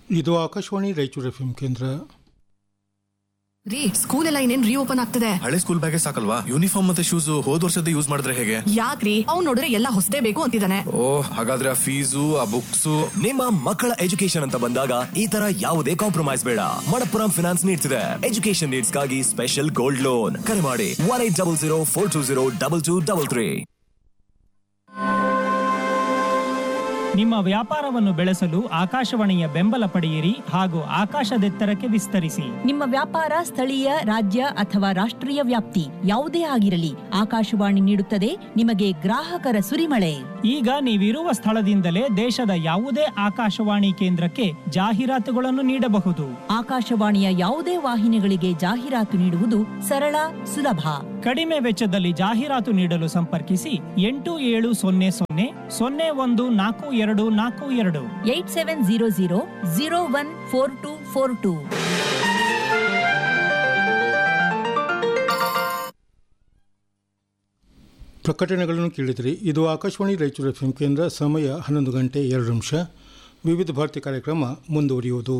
ಇದು ಆಕಾಶವಾಣಿ ರಾಯಚೂರು ಎಫ್ಎಂ ಕೇಂದ್ರ. ರೀ, ಸ್ಕೂಲ್ ಎಲ್ಲ ಇನ್ನೇನ್ ರೀಓಪನ್ ಆಗ್ತದೆ. ಹಳೆ ಸ್ಕೂಲ್ ಬ್ಯಾಗೇ ಸಾಕಲ್ವಾ? ಯೂನಿಫಾರ್ಮ್ ಮತ್ತೆ ಶೂಸ್ ಹೋದ್ ವರ್ಷದ ಯೂಸ್ ಮಾಡಿದ್ರೆ ಹೇಗೆ? ಯಾಕ್ರಿ, ಅವ್ನು ನೋಡಿದ್ರೆ ಎಲ್ಲ ಹೊಸದೇ ಬೇಕು ಅಂತಿದ್ದಾನೆ. ಹಾಗಾದ್ರೆ ಆ ಫೀಸು, ಆ ಬುಕ್ಸ್. ನಿಮ್ಮ ಮಕ್ಕಳ ಎಜುಕೇಶನ್ ಅಂತ ಬಂದಾಗ ಈ ತರ ಯಾವುದೇ ಕಾಂಪ್ರಮೈಸ್ ಬೇಡ. ಮಣಪ್ಪುರಂ ಫಿನಾನ್ಸ್ ನೀಡ್ತಿದೆ ಎಜುಕೇಶನ್ ನೀಡ್ಸ್ ಗಾಗಿ ಸ್ಪೆಷಲ್ ಗೋಲ್ಡ್ ಲೋನ್. ಕರೆ ಮಾಡಿ 1800420223. ನಿಮ್ಮ ವ್ಯಾಪಾರವನ್ನು ಬೆಳೆಸಲು ಆಕಾಶವಾಣಿಯ ಬೆಂಬಲ ಪಡೆಯಿರಿ ಹಾಗೂ ಆಕಾಶದೆತ್ತರಕ್ಕೆ ವಿಸ್ತರಿಸಿ. ನಿಮ್ಮ ವ್ಯಾಪಾರ ಸ್ಥಳೀಯ, ರಾಜ್ಯ ಅಥವಾ ರಾಷ್ಟ್ರೀಯ ವ್ಯಾಪ್ತಿ ಯಾವುದೇ ಆಗಿರಲಿ, ಆಕಾಶವಾಣಿ ನೀಡುತ್ತದೆ ನಿಮಗೆ ಗ್ರಾಹಕರ ಸುರಿಮಳೆ. ಈಗ ನೀವಿರುವ ಸ್ಥಳದಿಂದಲೇ ದೇಶದ ಯಾವುದೇ ಆಕಾಶವಾಣಿ ಕೇಂದ್ರಕ್ಕೆ ಜಾಹೀರಾತುಗಳನ್ನು ನೀಡಬಹುದು. ಆಕಾಶವಾಣಿಯ ಯಾವುದೇ ವಾಹಿನಿಗಳಿಗೆ ಜಾಹೀರಾತು ನೀಡುವುದು ಸರಳ, ಸುಲಭ. ಕಡಿಮೆ ವೆಚ್ಚದಲ್ಲಿ ಜಾಹೀರಾತು ನೀಡಲು ಸಂಪರ್ಕಿಸಿ 8700014242 8700014242. ಪ್ರಕಟಣೆಗಳನ್ನು ಕೇಳಿದ್ರಿ. ಇದು ಆಕಾಶವಾಣಿ ರಾಯಚೂರು ಎಫ್ಎಂ ಕೇಂದ್ರ. ಸಮಯ 11 ಗಂಟೆ 2 ನಿಮಿಷ. ವಿವಿಧ ಭಾರತಿ ಕಾರ್ಯಕ್ರಮ ಮುಂದುವರಿಯುವುದು.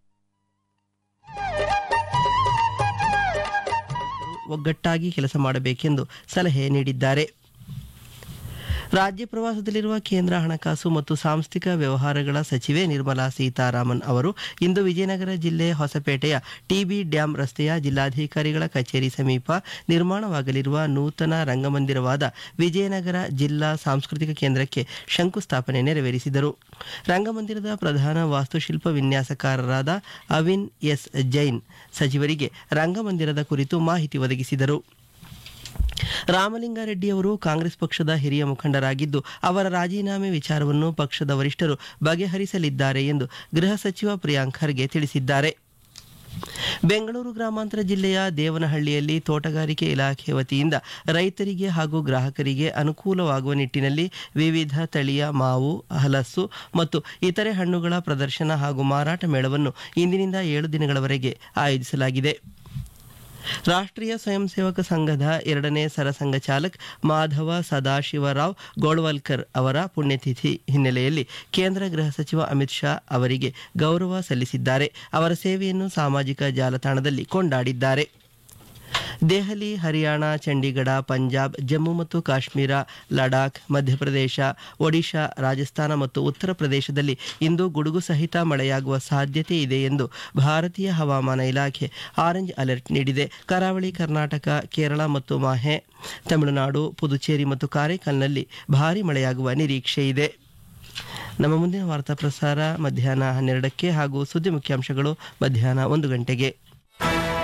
ಒಗ್ಗಟ್ಟಾಗಿ ಕೆಲಸ ಮಾಡಬೇಕೆಂದು ಸಲಹೆ ನೀಡಿದ್ದಾರೆ. ರಾಜ್ಯ ಪ್ರವಾಸದಲ್ಲಿರುವ ಕೇಂದ್ರ ಹಣಕಾಸು ಮತ್ತು ಸಾಂಸ್ಥಿಕ ವ್ಯವಹಾರಗಳ ಸಚಿವೆ ನಿರ್ಮಲಾ ಸೀತಾರಾಮನ್ ಅವರು ಇಂದು ವಿಜಯನಗರ ಜಿಲ್ಲೆ ಹೊಸಪೇಟೆಯ ಟಿಬಿ ಡ್ಯಾಂ ರಸ್ತೆಯ ಜಿಲ್ಲಾಧಿಕಾರಿಗಳ ಕಚೇರಿ ಸಮೀಪ ನಿರ್ಮಾಣವಾಗಲಿರುವ ನೂತನ ರಂಗಮಂದಿರವಾದ ವಿಜಯನಗರ ಜಿಲ್ಲಾ ಸಾಂಸ್ಕೃತಿಕ ಕೇಂದ್ರಕ್ಕೆ ಶಂಕುಸ್ಥಾಪನೆ ನೆರವೇರಿಸಿದರು. ರಂಗಮಂದಿರದ ಪ್ರಧಾನ ವಾಸ್ತುಶಿಲ್ಪ ವಿನ್ಯಾಸಕಾರರಾದ ಅವಿನ್ ಎಸ್ ಜೈನ್ ಸಚಿವರಿಗೆ ರಂಗಮಂದಿರದ ಕುರಿತು ಮಾಹಿತಿ ಒದಗಿಸಿದರು. ರಾಮಲಿಂಗಾರೆಡ್ಡಿ ಅವರು ಕಾಂಗ್ರೆಸ್ ಪಕ್ಷದ ಹಿರಿಯ ಮುಖಂಡರಾಗಿದ್ದು, ಅವರ ರಾಜೀನಾಮೆ ವಿಚಾರವನ್ನು ಪಕ್ಷದ ವರಿಷ್ಠರು ಬಗೆಹರಿಸಲಿದ್ದಾರೆ ಎಂದು ಗೃಹ ಸಚಿವ ಪ್ರಿಯಾಂಕ್ ಖರ್ಗೆ ತಿಳಿಸಿದ್ದಾರೆ. ಬೆಂಗಳೂರು ಗ್ರಾಮಾಂತರ ಜಿಲ್ಲೆಯ ದೇವನಹಳ್ಳಿಯಲ್ಲಿ ತೋಟಗಾರಿಕೆ ಇಲಾಖೆ ವತಿಯಿಂದ ರೈತರಿಗೆ ಹಾಗೂ ಗ್ರಾಹಕರಿಗೆ ಅನುಕೂಲವಾಗುವ ನಿಟ್ಟಿನಲ್ಲಿ ವಿವಿಧ ತಳಿಯ ಮಾವು, ಹಲಸು ಮತ್ತು ಇತರೆ ಹಣ್ಣುಗಳ ಪ್ರದರ್ಶನ ಹಾಗೂ ಮಾರಾಟ ಮೇಳವನ್ನು ಇಂದಿನಿಂದ 7 ದಿನಗಳವರೆಗೆ ಆಯೋಜಿಸಲಾಗಿದೆ. ರಾಷ್ಟ್ರೀಯ ಸ್ವಯಂ ಸೇವಕ ಸಂಘದ 2ನೇ ಸರಸಂಘ ಚಾಲಕ್ ಮಾಧವ ಸದಾಶಿವರಾವ್ ಗೋಳ್ವಲ್ಕರ್ ಅವರ ಪುಣ್ಯತಿಥಿ ಹಿನ್ನೆಲೆಯಲ್ಲಿ ಕೇಂದ್ರ ಗೃಹ ಸಚಿವ ಅಮಿತ್ ಶಾ ಅವರಿಗೆ ಗೌರವ ಸಲ್ಲಿಸಿದ್ದಾರೆ. ಅವರ ಸೇವೆಯನ್ನು ಸಾಮಾಜಿಕ ಜಾಲತಾಣದಲ್ಲಿ ಕೊಂಡಾಡಿದ್ದಾರೆ. ದೆಹಲಿ, ಹರಿಯಾಣ, ಚಂಡೀಗಢ, ಪಂಜಾಬ್, ಜಮ್ಮು ಮತ್ತು ಕಾಶ್ಮೀರ, ಲಡಾಖ್, ಮಧ್ಯಪ್ರದೇಶ, ಒಡಿಶಾ, ರಾಜಸ್ಥಾನ ಮತ್ತು ಉತ್ತರ ಪ್ರದೇಶದಲ್ಲಿ ಇಂದು ಗುಡುಗು ಸಹಿತ ಮಳೆಯಾಗುವ ಸಾಧ್ಯತೆ ಇದೆ ಎಂದು ಭಾರತೀಯ ಹವಾಮಾನ ಇಲಾಖೆ ಆರೆಂಜ್ ಅಲರ್ಟ್ ನೀಡಿದೆ. ಕರಾವಳಿ ಕರ್ನಾಟಕ, ಕೇರಳ ಮತ್ತು ಮಾಹೆ, ತಮಿಳುನಾಡು, ಪುದುಚೇರಿ ಮತ್ತು ಕಾರೈಕಲ್ನಲ್ಲಿ ಭಾರೀ ಮಳೆಯಾಗುವ ನಿರೀಕ್ಷೆ ಇದೆ. ನಮ್ಮ ಮುಂದಿನ ವಾರ್ತಾ ಪ್ರಸಾರ ಮಧ್ಯಾಹ್ನ 12ಕ್ಕೆ ಹಾಗೂ ಸುದ್ದಿ ಮುಖ್ಯಾಂಶಗಳು ಮಧ್ಯಾಹ್ನ 1 ಗಂಟೆಗೆ.